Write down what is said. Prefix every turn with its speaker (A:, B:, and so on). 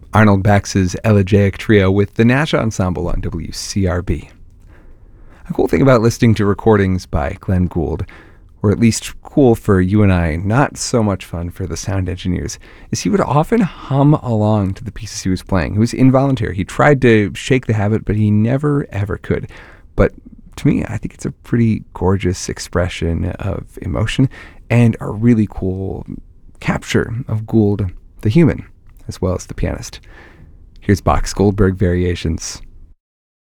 A: Arnold Bax's Elegiac Trio with the Nash Ensemble on WCRB. A cool thing about listening to recordings by Glenn Gould, or at least cool for you and I, not so much fun for the sound engineers, is he would often hum along to the pieces he was playing. It was involuntary. He tried to shake the habit, but he never, ever could. But to me, I think it's a pretty gorgeous expression of emotion and a really cool capture of Gould, the human, as well as the pianist. Here's Bach's Goldberg Variations